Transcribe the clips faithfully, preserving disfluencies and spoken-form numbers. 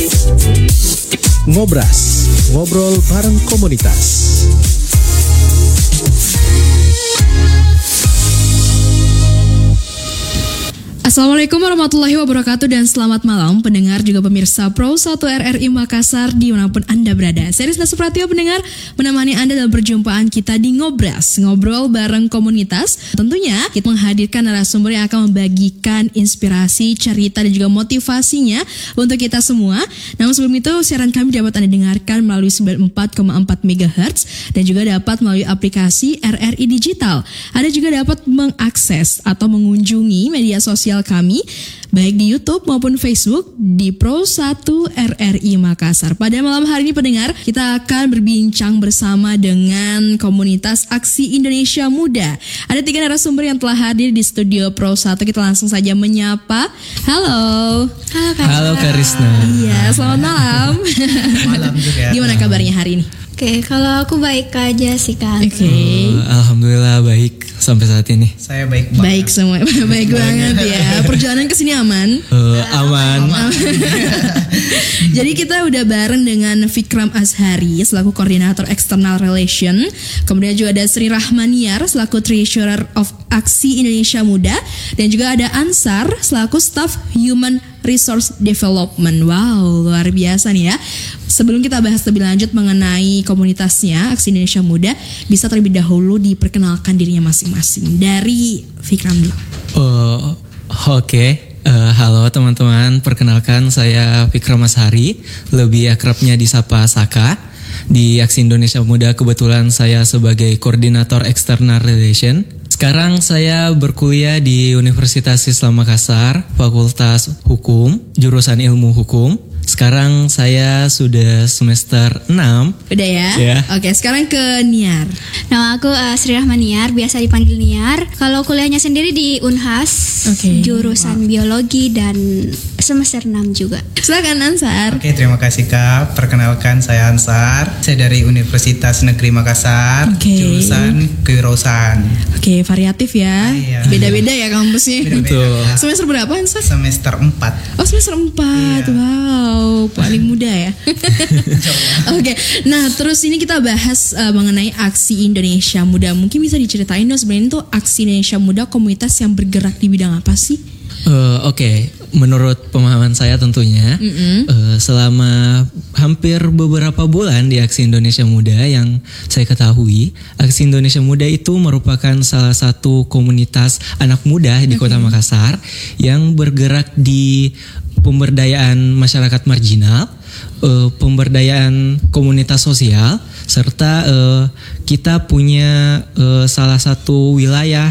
Ngobras, ngobrol bareng komunitas. Assalamualaikum warahmatullahi wabarakatuh dan selamat malam pendengar juga pemirsa Pro satu R R I Makassar dimanapun Anda berada. Saya Rizna Supratio pendengar menemani Anda dalam perjumpaan kita di Ngobras, ngobrol bareng komunitas. Tentunya kita menghadirkan narasumber yang akan membagikan inspirasi, cerita dan juga motivasinya untuk kita semua. Namun sebelum itu siaran kami dapat Anda dengarkan melalui sembilan puluh empat koma empat megahertz dan juga dapat melalui aplikasi R R I Digital. Anda juga dapat mengakses atau mengunjungi media sosial kami baik di YouTube maupun Facebook di Pro satu R R I Makassar. Pada malam hari ini pendengar, kita akan berbincang bersama dengan komunitas Aksi Indonesia Muda. Ada tiga narasumber yang telah hadir di studio Pro satu. Kita langsung saja menyapa. Halo. Halo Kak. Halo Kak Rizna. Iya, selamat malam. Malam juga. Gimana kabarnya hari ini? Oke, kalau aku baik aja sih Kak. Oke. Okay. Uh, Alhamdulillah baik sampai saat ini. Saya baik banget. Baik semua, baik banget ya. Perjalanan ke sini aman? Uh, aman. aman. Jadi kita udah bareng dengan Fikram Azhari selaku koordinator external relation. Kemudian juga ada Sri Rahmaniar selaku treasurer of Aksi Indonesia Muda dan juga ada Ansar selaku staff human resource development. Wow, luar biasa nih ya. Sebelum kita bahas lebih lanjut mengenai komunitasnya Aksi Indonesia Muda, bisa terlebih dahulu diperkenalkan dirinya masing-masing. Dari Fikram dulu. Uh, Oke, okay. uh, halo teman-teman. Perkenalkan saya Fikram Azhari, lebih akrabnya disapa Saka. Di Aksi Indonesia Muda kebetulan saya sebagai koordinator external relation. Sekarang saya berkuliah di Universitas Islam Makassar, Fakultas Hukum, jurusan Ilmu Hukum. Sekarang saya sudah semester enam. Udah ya? Yeah. Oke, sekarang ke Niar. Nama aku uh, Sri Rahmaniar, biasa dipanggil Niar. Kalau kuliahnya sendiri di Unhas, okay. jurusan wow. biologi dan semester enam juga. Silakan Ansar. Oke, terima kasih Kak. Perkenalkan saya Ansar. Saya dari Universitas Negeri Makassar, okay. jurusan kewirausahaan. Oke, okay, variatif ya. Ah, iya. Beda-beda ya kampusnya. Beda-beda. Semester berapa Ansar? Semester empat. Oh, semester empat. Iya. Wow, paling muda ya. Oke, okay. Nah terus ini kita bahas uh, mengenai Aksi Indonesia Muda. Mungkin bisa diceritain dong sebenarnya itu Aksi Indonesia Muda komunitas yang bergerak di bidang apa sih? Uh, Oke, okay. Menurut pemahaman saya tentunya mm-hmm. uh, selama hampir beberapa bulan di Aksi Indonesia Muda yang saya ketahui, Aksi Indonesia Muda itu merupakan salah satu komunitas anak muda di Kota Makassar yang bergerak di pemberdayaan masyarakat marginal, uh, pemberdayaan komunitas sosial, serta uh, kita punya uh, salah satu wilayah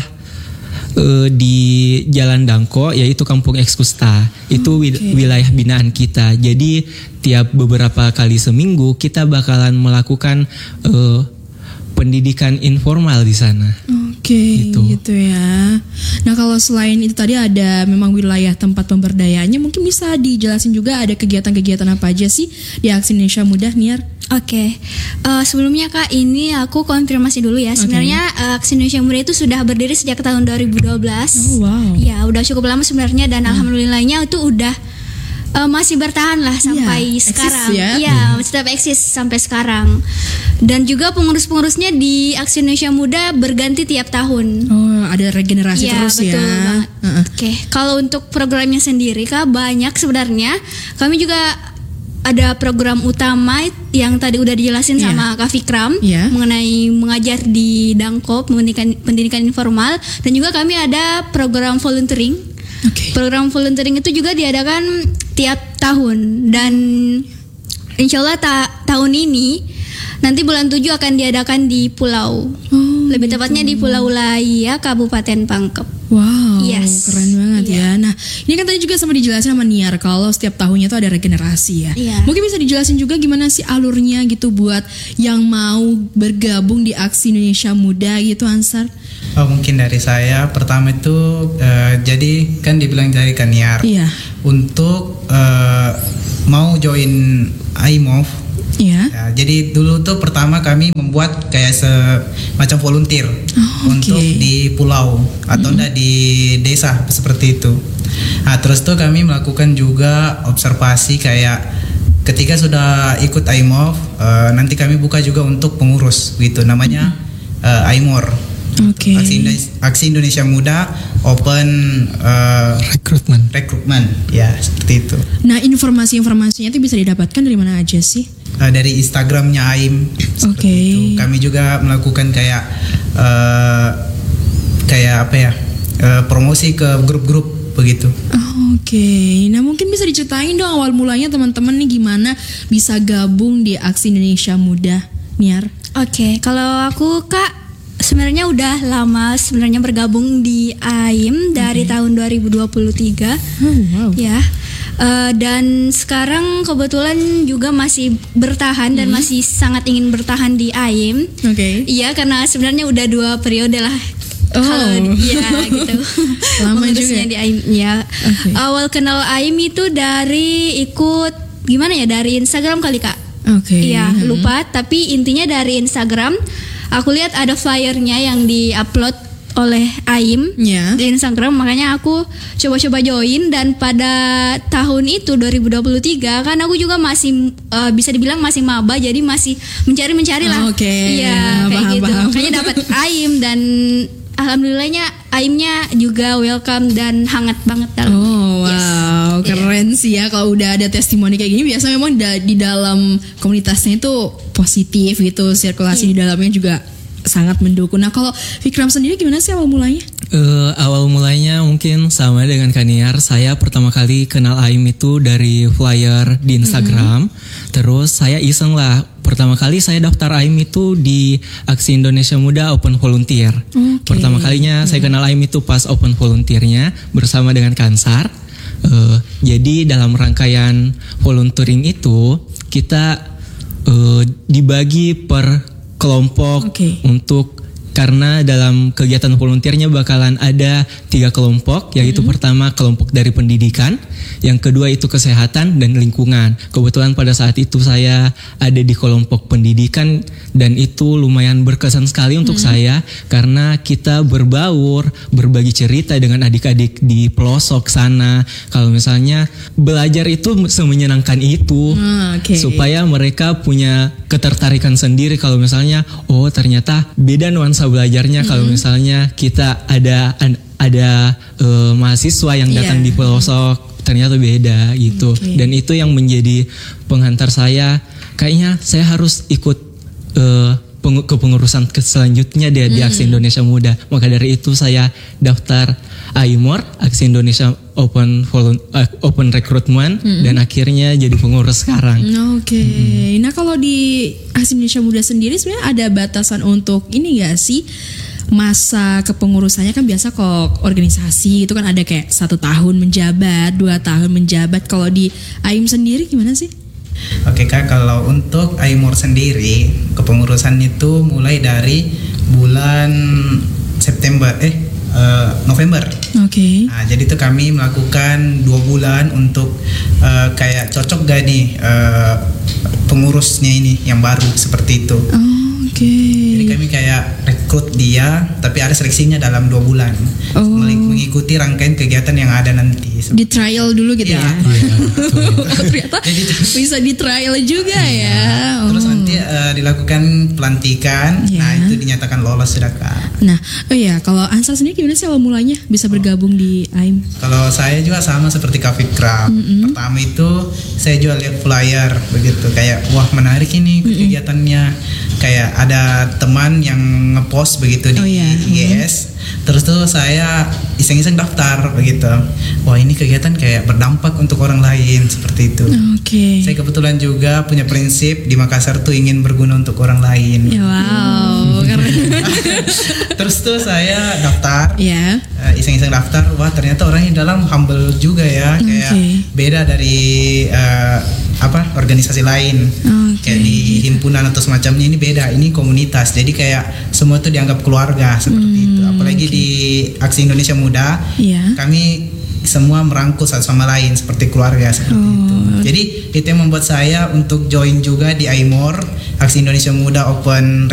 Uh, di Jalan Dangko yaitu Kampung Ekskusta. Itu okay. wilayah binaan kita. Jadi tiap beberapa kali seminggu kita bakalan melakukan uh, pendidikan informal di sana. Oke, okay, gitu. gitu ya. Nah, kalau selain itu tadi ada memang wilayah tempat pemberdayaannya, mungkin bisa dijelasin juga ada kegiatan-kegiatan apa aja sih di Aksi Indonesia Muda, Niar? Oke, okay. uh, sebelumnya Kak, ini aku konfirmasi dulu ya. Sebenarnya okay. uh, Aksi Indonesia Muda itu sudah berdiri sejak tahun dua ribu dua belas. Oh, wow. Ya, udah cukup lama sebenarnya dan hmm. alhamdulillahnya itu udah uh, masih bertahan lah sampai yeah, sekarang. Iya, ya, hmm. tetap eksis sampai sekarang. Dan juga pengurus-pengurusnya di Aksi Indonesia Muda berganti tiap tahun. Oh, ada regenerasi ya, terus betul ya. Banget. Uh-uh. Oke, okay. Kalau untuk programnya sendiri Kak, banyak sebenarnya. Kami juga ada program utama yang tadi udah dijelasin yeah. sama Kak Fikram yeah. mengenai mengajar di Dangkop, pendidikan, pendidikan informal, dan juga kami ada program volunteering. Okay. Program volunteering itu juga diadakan tiap tahun dan insya Allah ta- tahun ini nanti bulan tujuh akan diadakan di Pulau, oh, lebih gitu. Tepatnya di Pulau Laya, Kabupaten Pangkep. Wow, yes. Keren banget yeah. ya. Nah, ini kan tadi juga sama dijelasin sama Niar kalau setiap tahunnya tuh ada regenerasi ya. Yeah. Mungkin bisa dijelasin juga gimana sih alurnya gitu buat yang mau bergabung di Aksi Indonesia Muda gitu, Ansar? Oh, mungkin dari saya pertama itu uh, jadi kan dibilang dari Niar. Iya. Untuk uh, mau join I M O V. Iya. Ya, jadi dulu tuh pertama kami membuat kayak semacam volunteer oh, untuk okay. di pulau atau mm-hmm. enggak di desa seperti itu. Nah, terus tuh kami melakukan juga observasi kayak ketika sudah ikut I M O F, uh, nanti kami buka juga untuk pengurus gitu, namanya uh, I M O R. Oke. Okay. Aksi, Aksi Indonesia Muda Open uh, Rekrutmen. Rekrutmen, ya seperti itu. Nah, informasi-informasinya itu bisa didapatkan dari mana aja sih? Uh, dari Instagramnya A I M. Oke. Okay. Kami juga melakukan kayak uh, kayak apa ya? Uh, promosi ke grup-grup begitu. Oh, Oke, okay. Nah mungkin bisa diceritain dong awal mulanya teman-teman nih gimana bisa gabung di Aksi Indonesia Muda, Niar? Oke, okay. Kalau aku Kak sebenarnya udah lama sebenarnya bergabung di A I M dari okay. tahun dua ribu dua puluh tiga. Oh, wow. Ya. Uh, dan sekarang kebetulan juga masih bertahan dan mm-hmm. masih sangat ingin bertahan di A I M. Oke. Okay. Iya, karena sebenarnya udah dua periode lah. Oh, kalau ya gitu. Lama juga di A I M ya. Okay. Awal kenal A I M itu dari ikut gimana ya, dari Instagram kali Kak. Oke. Okay. Iya, hmm. lupa, tapi intinya dari Instagram. Aku lihat ada flyernya yang di-upload oleh A I M yeah. di Instagram, makanya aku coba-coba join. Dan pada tahun itu dua ribu dua puluh tiga kan aku juga masih uh, bisa dibilang masih maba, jadi masih mencari-mencari lah. Oke. Okay. Iya, kayak paham, gitu. Paham. Makanya dapat A I M dan alhamdulillahnya A I M-nya juga welcome dan hangat banget dalam. Oh wow, yes. Keren yeah. sih ya kalau udah ada testimoni kayak gini. Biasa memang da- di dalam komunitasnya itu positif gitu, sirkulasi yeah. di dalamnya juga sangat mendukung. Nah kalau Fikram sendiri gimana sih awal mulanya? Uh, awal mulanya mungkin sama dengan Kaniar. Saya pertama kali kenal A I M itu dari flyer di Instagram. Mm-hmm. Terus saya iseng lah. Pertama kali saya daftar A I M itu di Aksi Indonesia Muda Open Volunteer. Okay. Pertama kalinya mm-hmm. saya kenal A I M itu pas Open Volunteernya bersama dengan Kansar. Uh, jadi dalam rangkaian volunteering itu kita uh, dibagi per kelompok okay. untuk karena dalam kegiatan volunteernya bakalan ada tiga kelompok, yaitu mm-hmm. pertama kelompok dari pendidikan, yang kedua itu kesehatan dan lingkungan. Kebetulan pada saat itu saya ada di kelompok pendidikan dan itu lumayan berkesan sekali untuk mm-hmm. saya karena kita berbaur, berbagi cerita dengan adik-adik di pelosok sana. Kalau misalnya belajar itu semenyenangkan itu, mm, okay. supaya mereka punya ketertarikan sendiri kalau misalnya oh ternyata beda nuansa belajarnya mm-hmm. kalau misalnya kita ada ada uh, mahasiswa yang datang yeah. di pelosok ternyata beda gitu. Okay. Dan itu yang menjadi penghantar saya kayaknya saya harus ikut uh, peng- kepengurusan ke selanjutnya di, mm-hmm. di Aksi Indonesia Muda. Maka dari itu saya daftar A I M O R, Aksi Indonesia Open Volun- uh, Open Recruitment mm-hmm. dan akhirnya jadi pengurus sekarang. Oke. Okay. Mm-hmm. Nah kalau di Aksi Indonesia Muda sendiri sebenarnya ada batasan untuk ini gak sih? Masa kepengurusannya kan biasa kok organisasi itu kan ada kayak satu tahun menjabat, dua tahun menjabat. Kalau di A I M sendiri gimana sih? Oke Kak, kalau untuk A I M O R sendiri kepengurusan itu mulai dari bulan September eh uh, November. Oke. Okay. Nah, jadi itu kami melakukan dua bulan untuk uh, kayak cocok gak nih uh, pengurusnya ini yang baru seperti itu. Oh, oke. Okay. Jadi kami kayak rekrut dia, tapi ada seleksinya dalam dua bulan. Oh. Mengikuti rangkaian kegiatan yang ada nanti. Di trial dulu gitu ya? Ya, ya oh, ternyata bisa di trial juga ya. ya. Terus oh. nanti uh, dilakukan pelantikan, ya. Nah itu dinyatakan lolos sudah Kak. Nah, oh ya kalau Ansar sendiri gimana sih awal mulanya bisa bergabung di A I M? Kalau saya juga sama seperti Kak Fikram. Mm-hmm. Pertama itu saya juga lihat flyer begitu, kayak wah menarik ini mm-hmm. kegiatannya. Kayak ada teman yang ngepost begitu di oh, iya. I G S. Mm-hmm. Terus tuh saya iseng-iseng daftar begitu. Wah ini kegiatan kayak berdampak untuk orang lain seperti itu. Oke. Okay. Saya kebetulan juga punya prinsip di Makassar tuh ingin berguna untuk orang lain. Wow. Keren. Terus tuh saya daftar. Ya. Yeah. Uh, iseng-iseng daftar. Wah ternyata orangnya dalam humble juga ya. Kayak okay. beda dari uh, apa organisasi lain. Okay. Kayak di himpunan atau semacamnya ini beda. Ini komunitas. Jadi kayak semua itu dianggap keluarga seperti hmm. itu. Apalagi okay. di Aksi Indonesia Muda, yeah. kami semua merangkul satu sama lain seperti keluarga seperti oh. itu. Jadi itu yang membuat saya untuk join juga di A I M O R, Aksi Indonesia Muda Open